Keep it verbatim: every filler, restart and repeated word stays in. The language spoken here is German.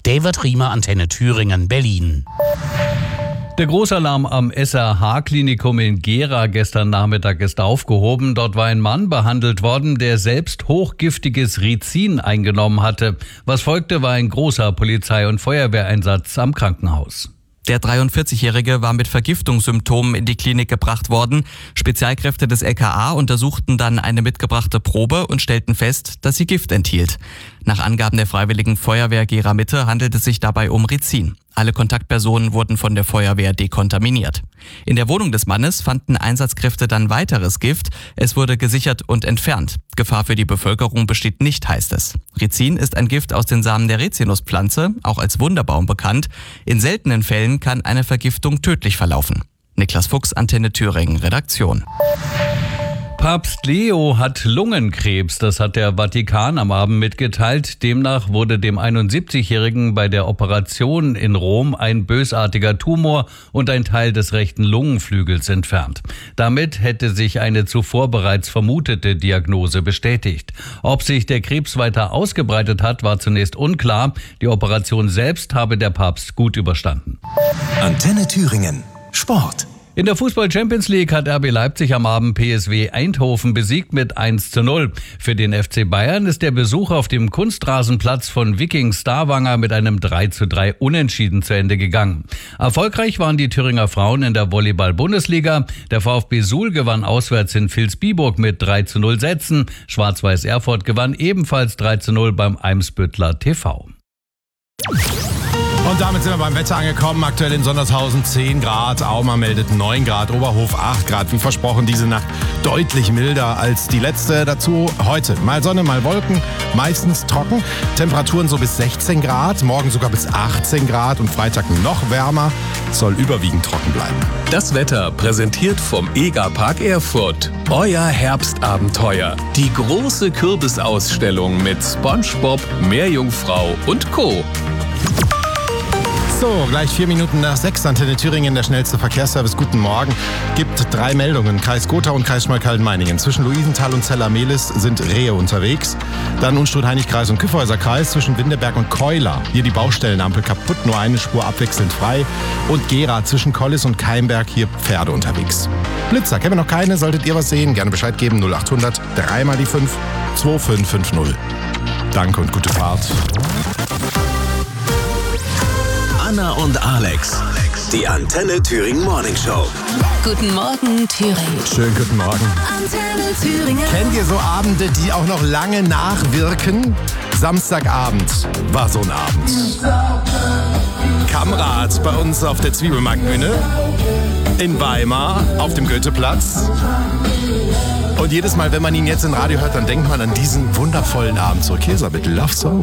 David Riemer, Antenne Thüringen, Berlin. Der Großalarm am S R H-Klinikum in Gera gestern Nachmittag ist aufgehoben. Dort war ein Mann behandelt worden, der selbst hochgiftiges Rizin eingenommen hatte. Was folgte, war ein großer Polizei- und Feuerwehreinsatz am Krankenhaus. Der dreiundvierzig-Jährige war mit Vergiftungssymptomen in die Klinik gebracht worden. Spezialkräfte des L K A untersuchten dann eine mitgebrachte Probe und stellten fest, dass sie Gift enthielt. Nach Angaben der Freiwilligen Feuerwehr Gera Mitte handelt es sich dabei um Rizin. Alle Kontaktpersonen wurden von der Feuerwehr dekontaminiert. In der Wohnung des Mannes fanden Einsatzkräfte dann weiteres Gift. Es wurde gesichert und entfernt. Gefahr für die Bevölkerung besteht nicht, heißt es. Rizin ist ein Gift aus den Samen der Rizinuspflanze, auch als Wunderbaum bekannt. In seltenen Fällen kann eine Vergiftung tödlich verlaufen. Niklas Fuchs, Antenne Thüringen, Redaktion. Papst Leo hat Lungenkrebs, das hat der Vatikan am Abend mitgeteilt. Demnach wurde dem einundsiebzigjährigen bei der Operation in Rom ein bösartiger Tumor und ein Teil des rechten Lungenflügels entfernt. Damit hätte sich eine zuvor bereits vermutete Diagnose bestätigt. Ob sich der Krebs weiter ausgebreitet hat, war zunächst unklar. Die Operation selbst habe der Papst gut überstanden. Antenne Thüringen. Sport. In der Fußball-Champions League hat R B Leipzig am Abend P S V Eindhoven besiegt mit eins zu null. Für den F C Bayern ist der Besuch auf dem Kunstrasenplatz von Viking Stavanger mit einem drei zu drei Unentschieden zu Ende gegangen. Erfolgreich waren die Thüringer Frauen in der Volleyball-Bundesliga. Der VfB Suhl gewann auswärts in Vilsbiburg mit drei zu null Sätzen. Schwarz-Weiß Erfurt gewann ebenfalls drei zu null beim Eimsbüttler T V. Und damit sind wir beim Wetter angekommen. Aktuell in Sondershausen zehn Grad, Auma meldet neun Grad, Oberhof acht Grad. Wie versprochen, diese Nacht deutlich milder als die letzte. Dazu heute mal Sonne, mal Wolken, meistens trocken. Temperaturen so bis sechzehn Grad, morgen sogar bis achtzehn Grad und Freitag noch wärmer. Soll überwiegend trocken bleiben. Das Wetter präsentiert vom EGA-Park Erfurt. Euer Herbstabenteuer. Die große Kürbisausstellung mit SpongeBob, Meerjungfrau und Co. So, gleich vier Minuten nach sechs, Antenne Thüringen, der schnellste Verkehrsservice. Guten Morgen. Gibt drei Meldungen. Kreis Gotha und Kreis Schmalkalden-Meiningen. Zwischen Luisenthal und Zella-Mehlis sind Rehe unterwegs. Dann Unstrut-Heinig-Kreis und Kyffhäuser-Kreis zwischen Windeberg und Keuler. Hier die Baustellenampel kaputt, nur eine Spur abwechselnd frei. Und Gera zwischen Kollis und Keimberg, hier Pferde unterwegs. Blitzer, kennen wir noch keine, solltet ihr was sehen, gerne Bescheid geben. null achthundert, dreimal die fünf, zwei fünf fünf null. Danke und gute Fahrt. Anna und Alex, die Antenne Thüringen Morning Show. Guten Morgen, Thüringen. Schönen guten Morgen. Antenne Thüringen. Kennt ihr so Abende, die auch noch lange nachwirken? Samstagabend war so ein Abend. Kamrat bei uns auf der Zwiebelmarktbühne in Weimar auf dem Goetheplatz. Und jedes Mal, wenn man ihn jetzt im Radio hört, dann denkt man an diesen wundervollen Abend zurück. Hier ist er mit Love Song.